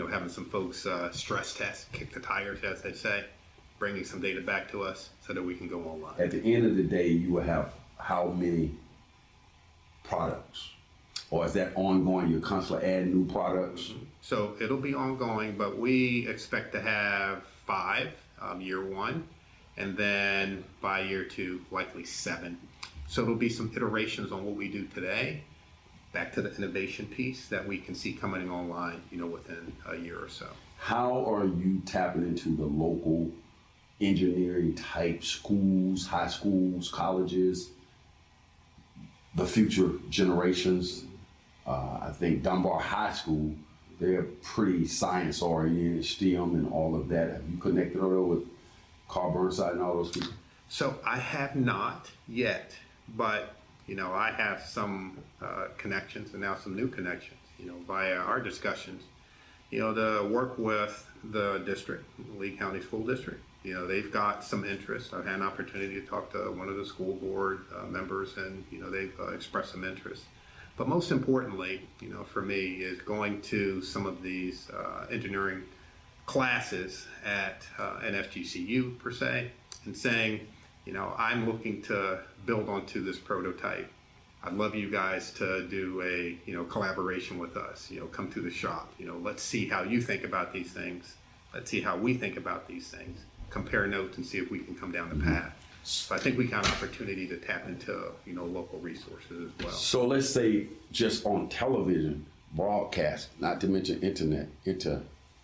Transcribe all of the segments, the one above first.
having some folks stress test, kick the tires, as they say, bringing some data back to us so that we can go online. At the end of the day, you will have how many products? Or is that ongoing? You're constantly adding new products? So it'll be ongoing, but we expect to have 5 year one, and then by year 2, likely 7. So it'll be some iterations on what we do today, back to the innovation piece that we can see coming online, within a year or so. How are you tapping into the local engineering type schools, high schools, colleges, the future generations? I think Dunbar High School, they're pretty science oriented, STEM and all of that. Have you connected over with Carl Burnside and all those people? So I have not yet, but I have some connections and now some new connections, via our discussions, to work with the district, Lee County School District. They've got some interest. I've had an opportunity to talk to one of the school board members, and they've expressed some interest. But most importantly, for me, is going to some of these engineering classes at NFGCU per se, and saying, I'm looking to build onto this prototype. I'd love you guys to do a collaboration with us. Come to the shop. Let's see how you think about these things. Let's see how we think about these things. Compare notes and see if we can come down the path. So I think we got an opportunity to tap into local resources as well. So let's say just on television, broadcast, not to mention internet, into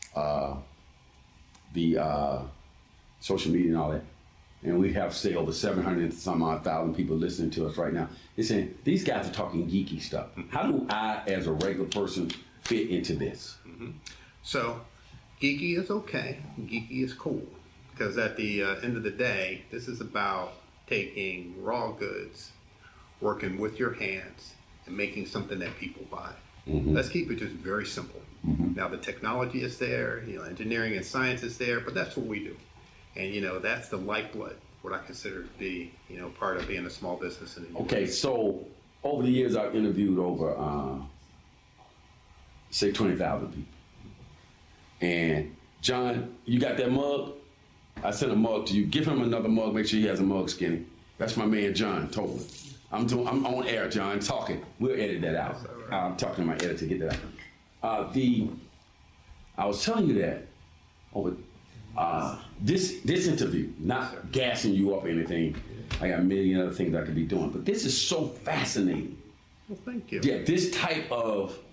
the social media and all that. And we have, say, over 700 some odd thousand people listening to us right now. They're saying, these guys are talking geeky stuff. How do I, as a regular person, fit into this? So geeky is okay. Geeky is cool. Because at the end of the day, this is about taking raw goods, working with your hands, and making something that people buy. Let's keep it just very simple. Now, the technology is there, engineering and science is there, but that's what we do. And, that's the lifeblood, what I consider to be, part of being a small business in the U.S. Okay, so over the years, I've interviewed over, say, 20,000 people. And, John, you got that mug? I sent a mug to you. Give him another mug. Make sure he has a mug, Skinny. That's my man, John, totally. I'm on air, John, talking. We'll edit that out. Right. I'm talking to my editor to get that out. I was telling you that over this interview, not gassing you up or anything. I got a million other things I could be doing, but this is so fascinating. Well, thank you. Yeah, this type of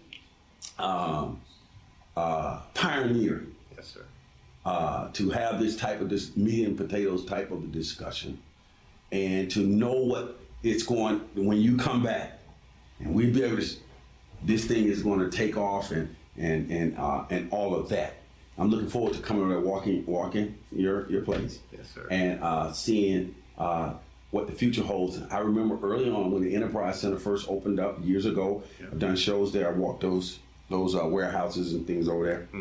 pioneering. Yes, sir. To have this meat and potatoes type of a discussion, and to know what it's going, when you come back and we be able to, this thing is going to take off and all of that. I'm looking forward to coming over there, walking your place. Yes, sir. And seeing what the future holds. I remember early on when the Enterprise Center first opened up years ago. I've done shows there. I walked those warehouses and things over there.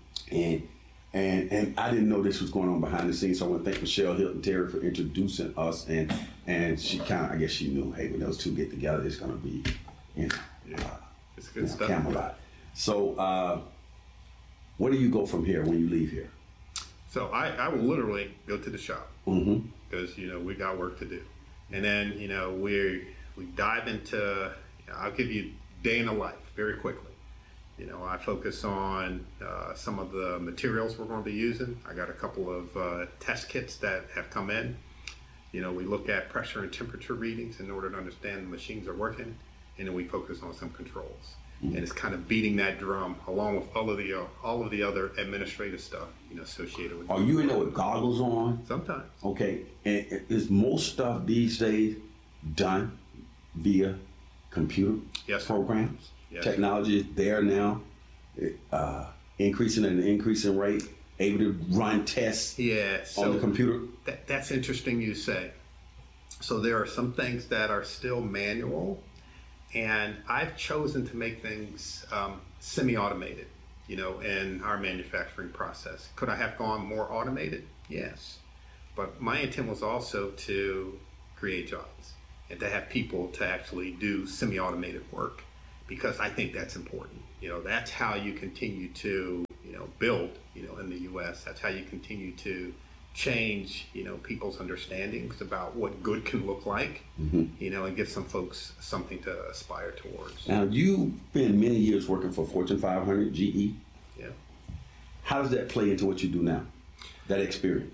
And I didn't know this was going on behind the scenes, so I want to thank Michelle Hilton Terry for introducing us. And she I guess she knew, hey, when those two get together, it's going to be, it's good stuff. Camelot. So, where do you go from here when you leave here? So I will literally go to the shop because we got work to do, and then we dive into. I'll give you day in the life very quickly. I focus on some of the materials we're going to be using. I got a couple of test kits that have come in. We look at pressure and temperature readings in order to understand the machines are working, and then we focus on some controls. And it's kind of beating that drum along with all of the other administrative stuff associated with. Are you in there with goggles on? Sometimes. Okay, and is most stuff these days done via computer programs? Yes. Technology is there now, increasing at an increasing rate, able to run tests on the computer. That's interesting you say. So there are some things that are still manual, and I've chosen to make things semi-automated, in our manufacturing process. Could I have gone more automated? Yes. But my intent was also to create jobs and to have people to actually do semi-automated work, because I think that's important. That's how you continue to, build, in the U.S. That's how you continue to change, people's understandings about what good can look like, and give some folks something to aspire towards. Now, you've been many years working for Fortune 500, GE. Yeah. How does that play into what you do now, that experience?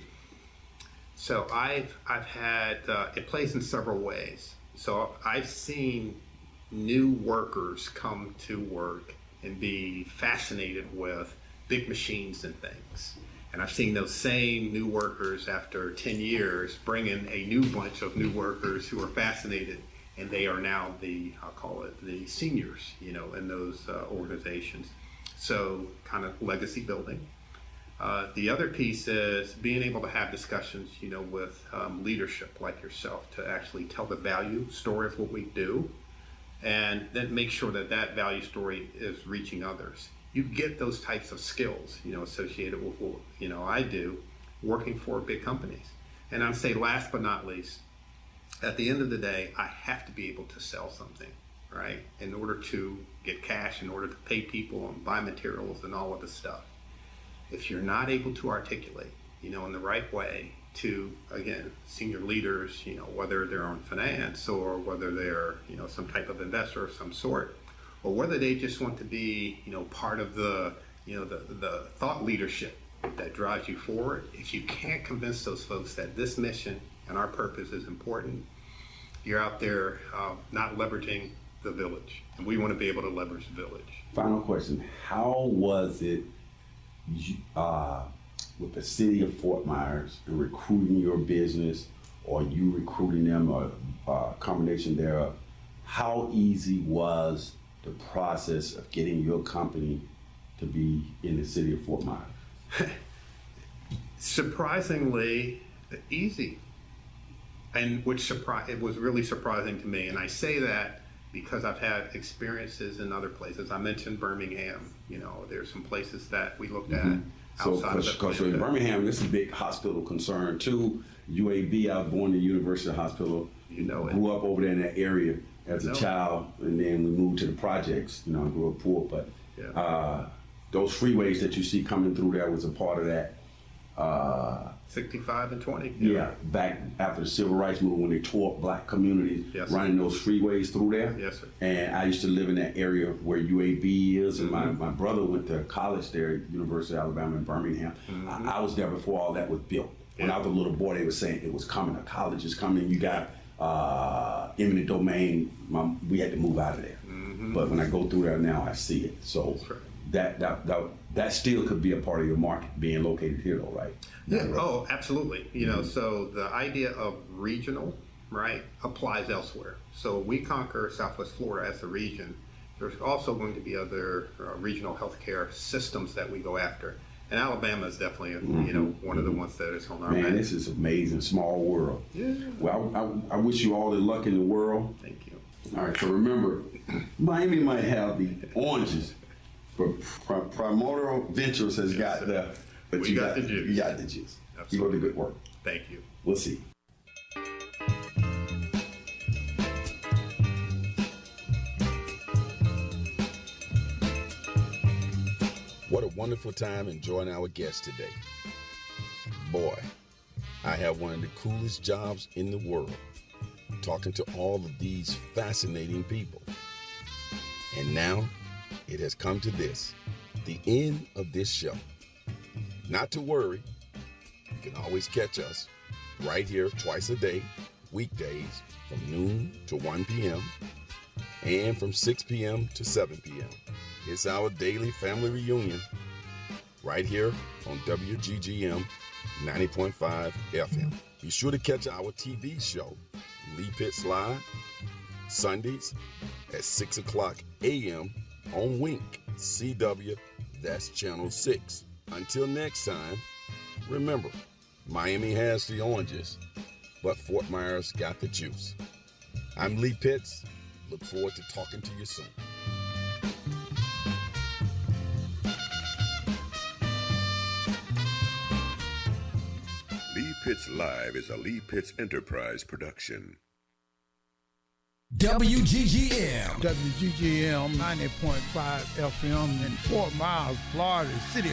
So I've had, it plays in several ways. So I've seen new workers come to work and be fascinated with big machines and things. And I've seen those same new workers after 10 years bring in a new bunch of new workers who are fascinated, and they are now I'll call it the seniors, in those organizations. So kind of legacy building. The other piece is being able to have discussions, with leadership like yourself to actually tell the value story of what we do, and then make sure that that value story is reaching others. You get those types of skills, associated with what, I do, working for big companies. And I'd say last but not least, at the end of the day, I have to be able to sell something, right? In order to get cash, in order to pay people and buy materials and all of this stuff. If you're not able to articulate, in the right way to, again, senior leaders, whether they're on finance or whether they're, some type of investor of some sort, or whether they just want to be, part of the thought leadership that drives you forward. If you can't convince those folks that this mission and our purpose is important, you're out there not leveraging the village. And we want to be able to leverage the village. Final question. How was it with the city of Fort Myers and recruiting your business, or you recruiting them, or a combination thereof? How easy was the process of getting your company to be in the city of Fort Myers? Surprisingly easy, and it was really surprising to me. And I say that because I've had experiences in other places. I mentioned Birmingham. There's some places that we looked at outside of Because in Birmingham, this is a big hospital concern too. UAB, I was born in the University Hospital. Grew up over there in that area as a child, and then we moved to the projects. I grew up poor, but those freeways that you see coming through there was a part of that. 65 and 20. Yeah, back after the Civil Rights Movement, when they tore up black communities, running those freeways through there. Yes, sir. And I used to live in that area where UAB is, and my brother went to college there at University of Alabama in Birmingham. I was there before all that was built. When I was a little boy, they were saying it was coming, a college is coming, you got eminent domain. We had to move out of there. But when I go through there now, I see it. So that still could be a part of your market, being located here though, right? Yeah, oh, absolutely. So the idea of regional, right, applies elsewhere. So we conquer Southwest Florida as a region. There's also going to be other regional healthcare systems that we go after. And Alabama is definitely, one of the ones that is on our map. Man, this is amazing, small world. Yeah. Well, I wish you all the luck in the world. Thank you. All right, so remember, Miami might have the oranges, but Primordial Ventures has got the, but we got the juice. You got the juice. Absolutely. Keep up the good work. Thank you. We'll see. What a wonderful time enjoying our guest today. Boy, I have one of the coolest jobs in the world, talking to all of these fascinating people. And now it has come to this, the end of this show. Not to worry, you can always catch us right here twice a day, weekdays from noon to 1 p.m. and from 6 p.m. to 7 p.m. It's our daily family reunion right here on WGGM 90.5 FM. Be sure to catch our TV show, Lee Pitts Live, Sundays at 6 o'clock a.m. on Wink CW, that's Channel 6. Until next time, remember, Miami has the oranges, but Fort Myers got the juice. I'm Lee Pitts. Look forward to talking to you soon. Lee Pitts Live is a Lee Pitts Enterprise production. WGGM. WGGM 90.5 FM in Fort Myers, Florida, city